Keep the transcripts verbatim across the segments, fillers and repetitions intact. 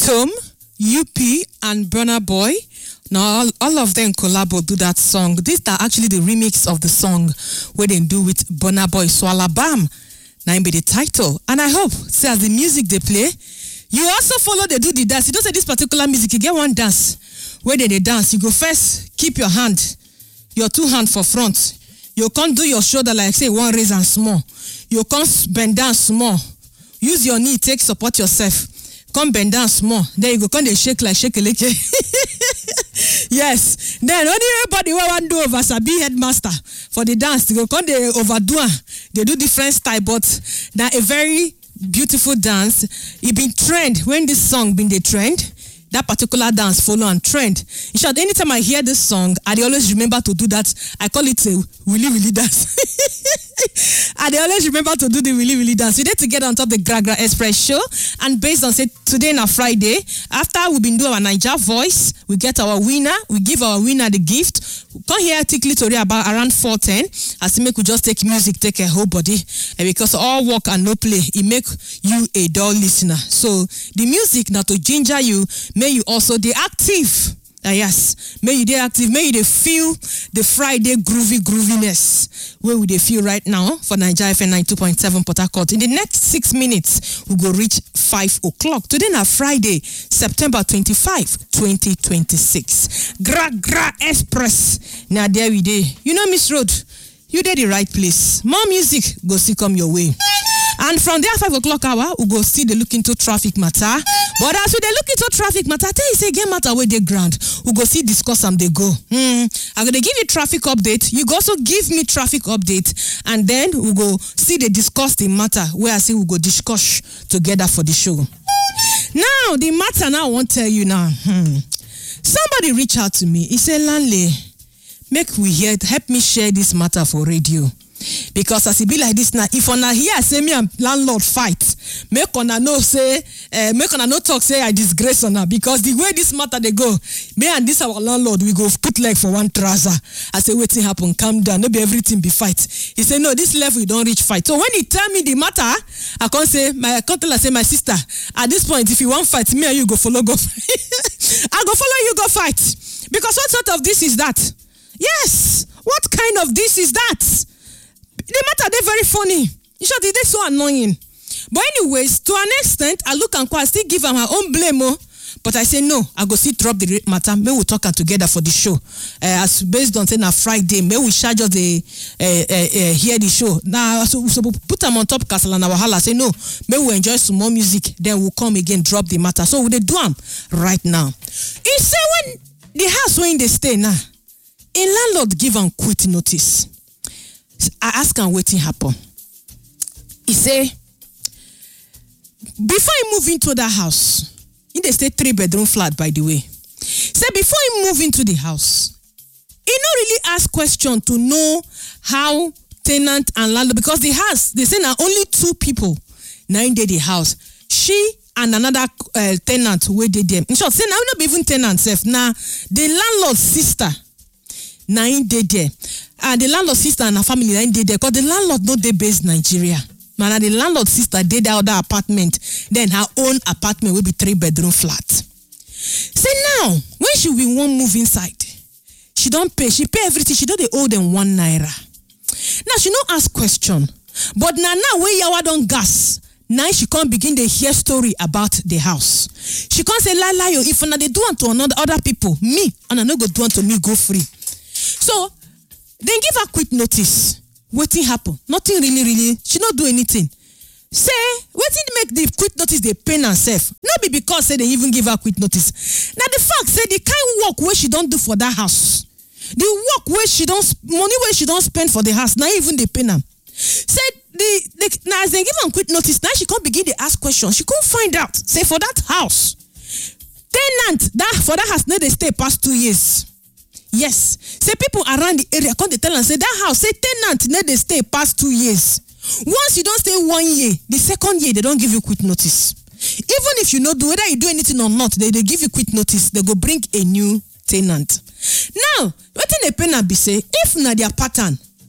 Tom, U P, and Burna Boy. Now, all, all of them collabo do that song. These are actually the remix of the song where they do with Burna Boy. So, Alabama, now be the title. And I hope, say, as the music they play, you also follow they do the dance. You don't say this particular music, you get one dance. Where they, they dance, you go first, keep your hand, your two hands for front. You can't do your shoulder like, say, one raise and small. You can't bend down small. Use your knee, take support yourself. Come bend down small. Then you go come they shake like shake a leke. Yes. Then only everybody will want to do over Sabi headmaster for the dance. They go come they overdo. They do different style, but that a very beautiful dance. It been trend when this song been the trend. That particular dance follow and trend. In short, anytime I hear this song, I always remember to do that. I call it a willy willy dance. I always remember to do the willy willy dance. We need to get on top of the Gragra Express show. And based on say today na Friday, after we've been doing our Niger voice, we get our winner. We give our winner the gift. Come here quickly to about around four ten. As make we just take music, take a whole body. And because all work and no play, it make you a dull listener. So the music now to ginger you. May you also be active. Uh, yes. May you be active. May you dey feel the Friday groovy grooviness. Where would they feel right now for Niger F M ninety-two point seven Port Harcourt? In the next six minutes, we go reach five o'clock. Today na Friday, September twenty-fifth, twenty twenty-six. Gra Gra Express. Now there we dey. You know, Miss Road, you did the right place. More music go see come your way. And from there, five o'clock hour, we go see the look into traffic matter. But as we they look into traffic matter, I tell you say again matter where they ground. We go see discuss and they go. Hmm. I'm gonna give you traffic update. You go also give me traffic update, and then we go see the discuss the matter where I say we go discuss together for the show. Now the matter now I want to tell you now. Hmm. Somebody reach out to me. He said, Lanley, make we hear, help me share this matter for radio. Because as it be like this now, if on a here say me and landlord fight, make on a no say, uh, make on a no talk say I disgrace on her. Because the way this matter they go, me and this our landlord we go put leg for one trouser. I say waiting happen, calm down, no be everything be fight. He say no, this level you don't reach fight. So when he tell me the matter, I can't say my I can't tell her say my sister. At this point, if you want fight, me and you go follow go. I go follow you go fight. Because what sort of this is that? Yes, what kind of this is that? The matter they very funny. In short, they so annoying. But anyways, to an extent, I look and quite still give her her own blame. Oh. But I say no, I go see drop the matter. May we talk together for the show. Uh, as based on saying a Friday, may we charge us the uh, uh, uh, hear the show. Now, so, so put them on top castle and our hala. Say no, may we enjoy some more music. Then we'll come again, drop the matter. So we they do them right now. He say when the house when they stay now, a landlord give and quit notice. I ask him what happen. He say, before he move into that house, in the state three bedroom flat, by the way. Say before he move into the house, he not really ask question to know how tenant and landlord, because the house they say now only two people now in the house. She and another uh, tenant where they them. In short, say now not even tenant self. Now the landlord's sister now in there. And the landlord sister and her family then did there because the landlord no dey based Nigeria. Man, the landlord sister did that other apartment, then her own apartment will be three bedroom flat. Say now, when she will want move inside, she don't pay. She pay everything. She don't dey owe them one naira. Now she no ask question, but now now when yawa don't gas, now she can't begin to hear story about the house. She can't say lie lie. If na they do unto another other people, me and I no go do unto me go free. So. Then give her quick notice. Waiting happen. Nothing really, really. She not do anything. Say, waiting make the quick notice they pain herself. Not be because say they even give her quick notice. Now the fact say the kind work where she don't do for that house. The work where she don't money where she don't spend for the house. Now even they pain her. Say the, the now as they give her quick notice, now she can't begin to ask questions. She can't find out. Say for that house, tenant that for that house, now they stay past two years. Yes. Say people around the area come to tell and say that house, say tenant, need they stay past two years. Once you don't stay one year, the second year they don't give you quick notice. Even if you know do whether you do anything or not, they, they give you quick notice. They go bring a new tenant. Now, what in the pen be say, if na their pattern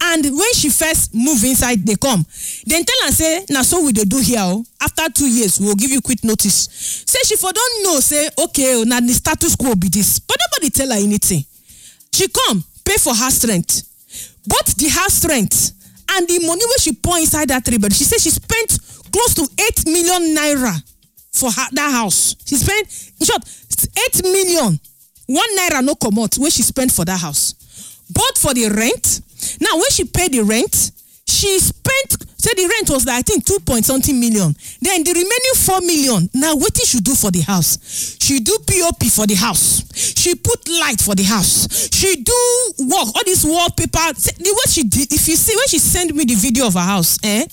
And when she first move inside, they come. Then tell her say, now so we dey do here. Oh. After two years, we will give you quick notice. Say she for don't know. Say okay, now the status quo be this. But nobody tell her anything. She come pay for house rent, both the house rent and the money where she pour inside that three bed. She said she spent close to eight million naira for her, that house. She spent, in short, eight million. One naira no come out where she spent for that house. Both for the rent. Now, when she paid the rent, she spent, say the rent was like, I think, two point something million. Then the remaining four million, now what did she do for the house? She do P O P for the house. She put light for the house. She do work, all this wallpaper. The way she did, if you see, when she sent me the video of her house, eh?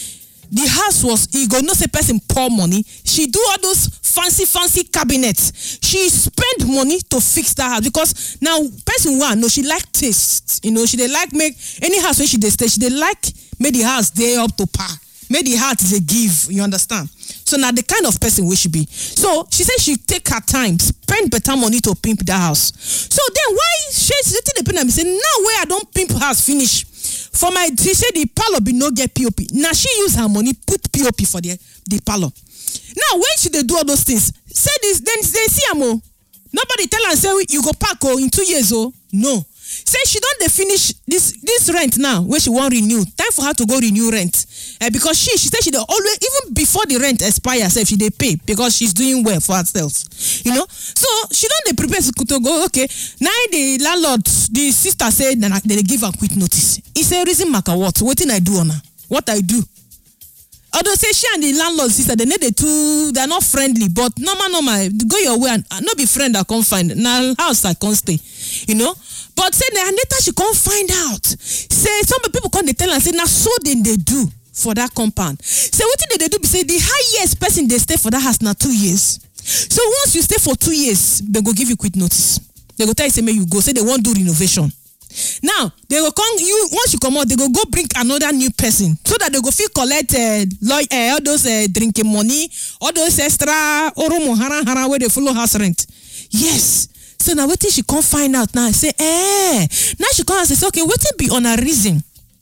The house was, you go not say person pour money. She do all those fancy, fancy cabinets. She spend money to fix that house because now person one, no, she like taste. You know, she they like make any house where she they stay, she they like make the house they up to par. Make the heart is a give, you understand? So now the kind of person we should be. So she said she take her time, spend better money to pimp that house. So then why she sitting the pen and say now where I don't pimp house finish. For my, she said the parlor be no get P O P. Now she use her money, put P O P for the, the parlor. Now when she they do all those things, say this, then they see am oh. Nobody tell her say you go pack oh in two years oh. No. Say she don't they finish this this rent now where she won't renew. Time for her to go renew rent. Uh, because she she said she they always even before the rent expires, if she they pay because she's doing well for herself. You know? So she don't they prepare to go, okay. Now the landlord, the sister said that they give her quick notice. It's a reason matter what? What thing I do on her? What I do? Although say she and the landlord sister, they need the two, they're not friendly, but normal, normal, go your way and uh, not be friend that can't find. Now house I can't stay. You know? But say later she can't find out. Say some people come they tell her say now so then they do for that compound. Say what did they do? Say the highest person they stay for that house now two years. So once you stay for two years, they go give you quick notice. They go tell you say may you go. Say they won't do renovation. Now they go come you once you come out, they go go bring another new person so that they go feel collect uh, like, uh, all those uh, drinking money, all those extra oromo hara hara where they follow house rent. Yes. So now what she can't find out now? Say, eh. Now she can't say, okay, what be on a reason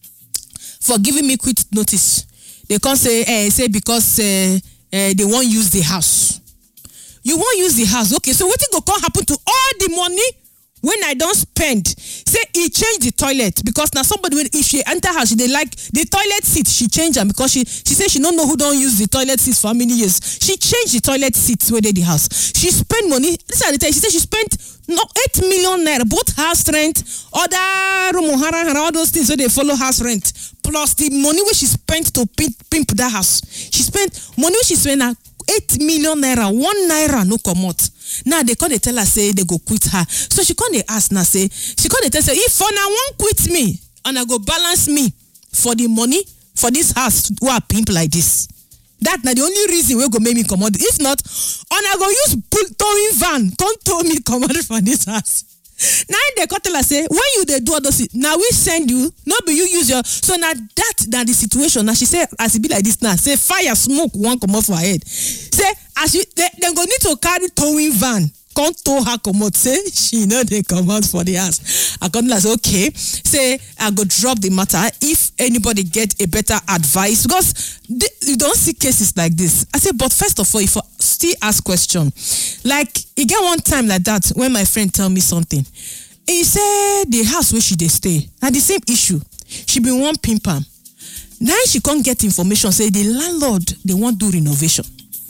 for giving me quick notice? They can't say, eh, say because uh, uh, they won't use the house. You won't use the house. Okay, so what go can happen to all the money when I don't spend? Say he changed the toilet because now somebody if she enter house, she they like the toilet seat. She changed them because she she said she don't know who don't use the toilet seats for how many years. She changed the toilet seats where they the house. She spent money. This is the time. She said she spent no eight million naira, both house rent, other room, all those things where they follow house rent, plus the money which she spent to pimp, pimp that house. She spent money which she spent now eight million naira, one naira no come out. Now they call they tell her say they go quit her. So she can't they ask now say she can't they tell say if for now won't quit me and I go balance me for the money for this house who are pimp like this. That now the only reason we go make me come out. If not, and I go use towing van come tow me come out from this house. Now they call tell her say when you they do all those now we send you not be you use your so now that that the situation now she say as it be like this now say fire smoke one come off her head say as you they, they go need to carry towing van come tow her come out say she know they come out for the house. I come like okay say I go drop the matter if anybody get a better advice because they, you don't see cases like this. I say but first of all if I still ask question like you get one time like that when my friend tell me something he said the house where she they stay now the same issue she been one pimp am now she can't get information say the landlord they won't do renovation.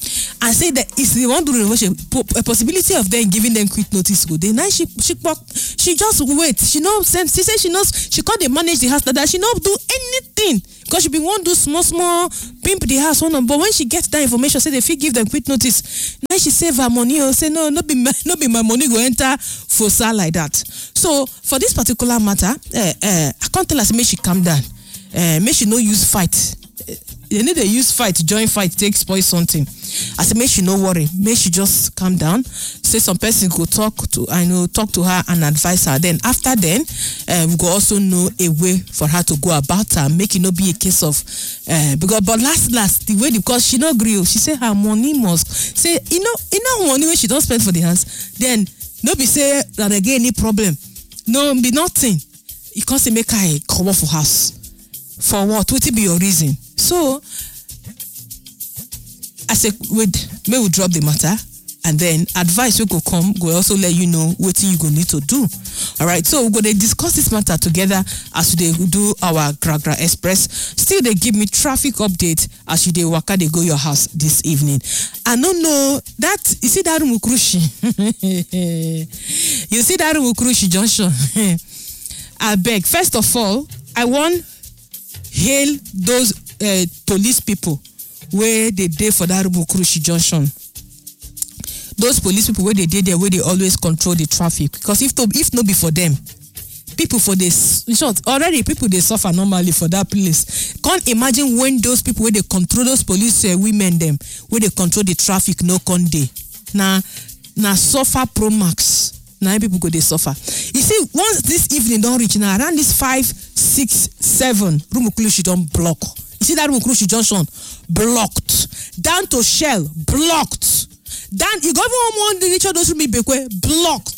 I say that if they want to do renovation, a possibility of them giving them quick notice go. Then she she she just wait. She knows. She said she knows. She can't manage the house that she not do anything because she be want do small small pimp the house on. But when she gets that information, say they feel give them quick notice. Now she save her money or say no, not be my, not be my money go enter for sale like that. So for this particular matter, uh, uh, I can't tell her say make she calm down. Uh, make she no use fight. They need to use fight, join fight, take spoil something. I said, make she no worry, make she just calm down. Say some person go talk to, I know, talk to her and advise her. Then after then, uh, we go also know a way for her to go about her, make it not be a case of, uh, because but last last the way because she not agree, she say her money must say you know, you know money when she don't spend for the house, then no be say that again any problem, no be nothing. you can't say make I come off for house. For what? What will be your reason? So I said, wait, may we drop the matter, and then advice will go come, will also let you know what you go need to do. All right, so we're going to discuss this matter together as they do our Gragra Express. Still, they give me traffic update as you they waka they go your house this evening. I don't know that you see that Mukrushi. You see that Mukrushi Junction. I beg, first of all, I want hail those uh, police people where they did for that Mukrushi Junction. Those police people where they did there, where they always control the traffic. Because if to, if not be for them, people for this, in short, already people they suffer normally for that place. Can't imagine when those people where they control those police uh, women them, where they control the traffic no conde. Now, now suffer pro max. Now people go they suffer. You see, once this evening don't reach now, around this five, six, seven, Rumukulushi don't block. You see that Rumukulushi Junction blocked down to Shell blocked. Then you go one the nature those be blocked.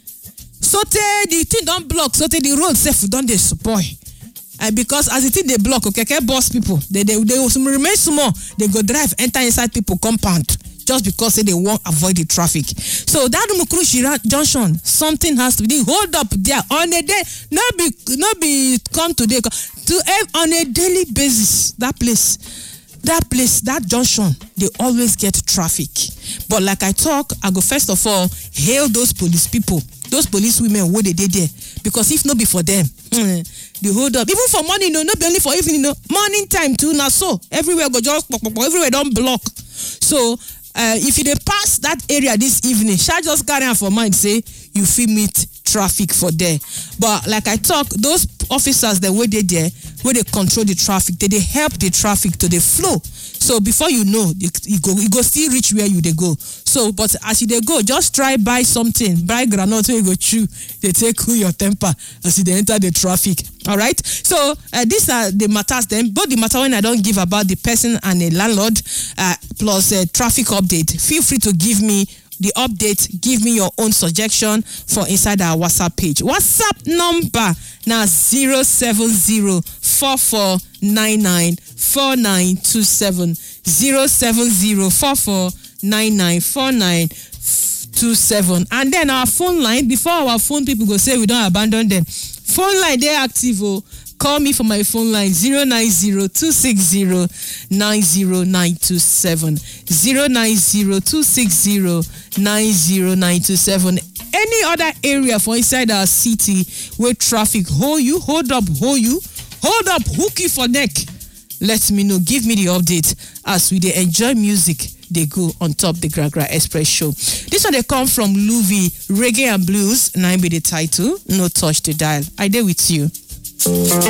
So the thing don't block, so the road safe don't they spoil. And because as the thing they block, okay, okay, boss people, they they they will remain small, they go drive, enter inside people compound just because they won't avoid the traffic. So that Mukrushi Junction, something has to be hold up there on a day, not be not be come today to on a daily basis. That place. That place, that junction, they always get traffic. But like I talk, I go first of all hail those police people, those police women where they did there. Because if not be for them, they hold up. Even for morning, no, not only for evening, no, morning time too. Now so everywhere go just everywhere don't block. So uh, if you dey pass that area this evening, shall just carry on for mind say you feel meet traffic for there. But like I talk, those officers that were there, where they control the traffic, they, they help the traffic to the flow. So before you know, you, you go you go still reach where you they go. So but as you they go, just try buy something, buy granite where you go chew. They take cool your temper as you they enter the traffic. All right. So uh, these are the matters. Then both the matter when I don't give about the person and the landlord uh, plus uh, traffic update. Feel free to give me the update, give me your own suggestion for inside our WhatsApp page. WhatsApp number now zero seven zero four four nine nine four nine two seven zero seven zero four four nine nine four nine two seven. And then our phone line, before our phone people go say we don't abandon them. Phone line they active. Oh, call me for my phone line zero nine zero two six zero nine zero nine two seven zero nine zero two six zero nine zero nine two seven. Any other area for inside our city where traffic hold you, hold up, hold you, hold up, hook you for neck. Let me know. Give me the update as we they enjoy music. They go on top the Gragra Express show. This one they come from Louis Reggae and Blues. Nine be the title. No touch the dial. I there with you.